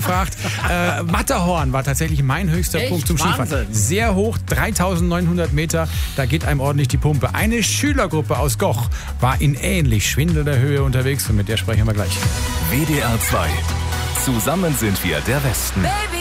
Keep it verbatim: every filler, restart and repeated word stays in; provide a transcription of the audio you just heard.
gefragt. Äh, Matterhorn war tatsächlich mein höchster Echt? Punkt zum Skifahren. Wahnsinn. Sehr hoch, dreitausendneunhundert Meter, da geht einem ordentlich die Pumpe. Eine Schülergruppe aus Goch war in ähnlich schwindelnder Höhe unterwegs und mit der sprechen wir gleich. W D R zwei. Zusammen sind wir der Westen. Baby.